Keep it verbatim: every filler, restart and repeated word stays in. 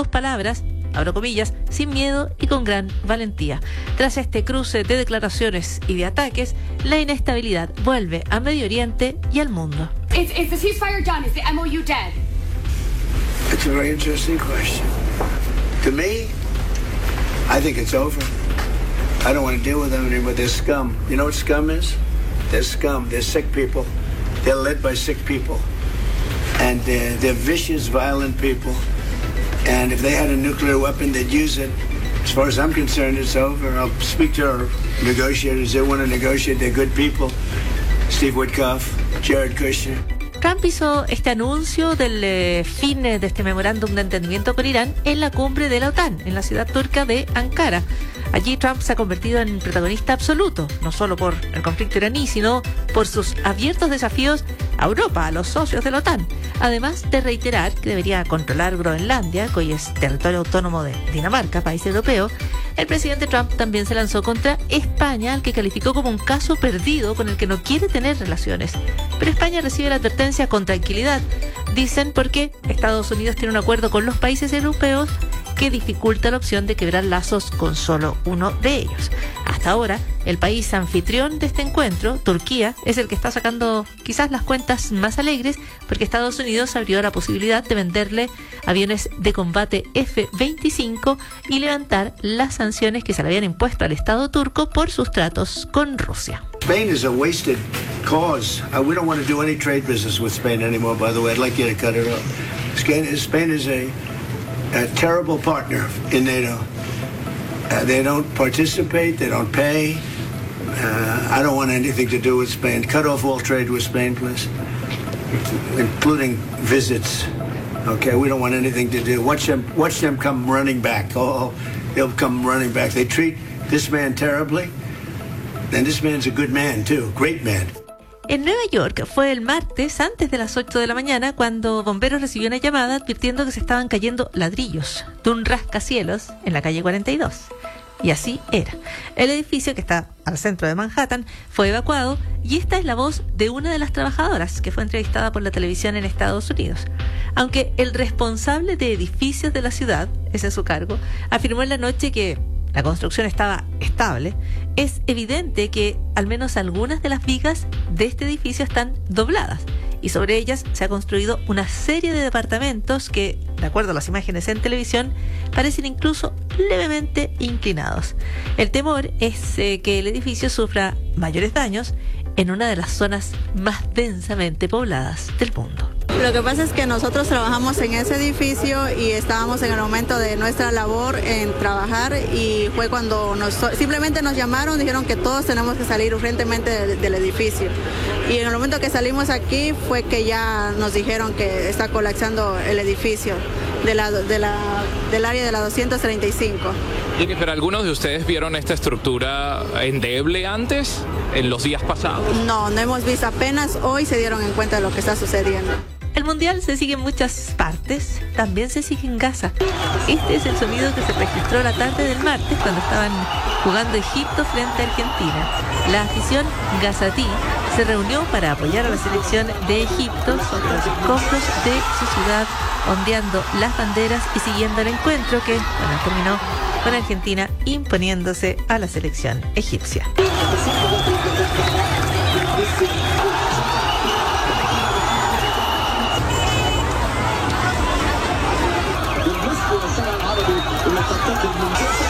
sus palabras, abro comillas, sin miedo y con gran valentía. Tras este cruce de declaraciones y de ataques, la inestabilidad vuelve a Medio Oriente y al mundo. Is, is the ceasefire done? Is the M O U dead? It's a very interesting question. To me, I think it's over. I don't want to deal with them anymore. They're scum. You know what scum is? They're scum. They're sick people. They're led by sick people. And uh, they're vicious, violent people. And if they had a nuclear weapon, they'd use it. As far as I'm concerned, it's over. I'll speak to our negotiators. They want to negotiate. They're good people. Steve Witkoff, Jared Kushner. Trump hizo este anuncio del eh, fin de este memorándum de entendimiento con Irán en la cumbre de la OTAN, en la ciudad turca de Ankara. Allí Trump se ha convertido en protagonista absoluto, no solo por el conflicto iraní, sino por sus abiertos desafíos a Europa, a los socios de la OTAN. Además de reiterar que debería controlar Groenlandia, que hoy es territorio autónomo de Dinamarca, país europeo, el presidente Trump también se lanzó contra España, al que calificó como un caso perdido con el que no quiere tener relaciones. Pero España recibe la advertencia con tranquilidad, dicen, porque Estados Unidos tiene un acuerdo con los países europeos que dificulta la opción de quebrar lazos con solo uno de ellos. Hasta ahora, el país anfitrión de este encuentro, Turquía, es el que está sacando quizás las cuentas más alegres, porque Estados Unidos abrió la posibilidad de venderle aviones de combate F veinticinco y levantar las sanciones que se le habían impuesto al Estado turco por sus tratos con Rusia. Spain is a wasted cause. Uh, we don't want to do any trade business with Spain anymore, by the way. I'd like you to cut it off. Spain is a, a terrible partner in NATO. Uh, they don't participate, they don't pay. Uh, I don't want anything to do with Spain. Cut off all trade with Spain, please, including visits. Okay, we don't want anything to do. Watch them, watch them come running back. Oh, they'll come running back. They treat this man terribly, and this man's a good man too, great man. En Nueva York fue el martes antes de las ocho de la mañana cuando bomberos recibió una llamada advirtiendo que se estaban cayendo ladrillos de un rascacielos en la calle cuarenta y dos. Y así era. El edificio, que está al centro de Manhattan, fue evacuado y esta es la voz de una de las trabajadoras que fue entrevistada por la televisión en Estados Unidos. Aunque el responsable de edificios de la ciudad, ese es su cargo, afirmó en la noche que la construcción estaba estable, es evidente que al menos algunas de las vigas de este edificio están dobladas y sobre ellas se ha construido una serie de departamentos que, de acuerdo a las imágenes en televisión, parecen incluso levemente inclinados. El temor es eh, que el edificio sufra mayores daños en una de las zonas más densamente pobladas del mundo. Lo que pasa es que nosotros trabajamos en ese edificio y estábamos en el momento de nuestra labor en trabajar y fue cuando nos, simplemente nos llamaron, dijeron que todos tenemos que salir urgentemente del, del edificio. Y en el momento que salimos aquí fue que ya nos dijeron que está colapsando el edificio de la, de la, del área de la doscientos treinta y cinco. Pero ¿algunos de ustedes vieron esta estructura endeble antes, en los días pasados? No, no hemos visto, apenas hoy se dieron en cuenta de lo que está sucediendo. El mundial se sigue en muchas partes, también se sigue en Gaza. Este es el sonido que se registró la tarde del martes cuando estaban jugando Egipto frente a Argentina. La afición gazatí se reunió para apoyar a la selección de Egipto sobre los escombros de su ciudad, ondeando las banderas y siguiendo el encuentro que, bueno, terminó con Argentina imponiéndose a la selección egipcia. بالنسبة لسنة العربي اللي ترتكب من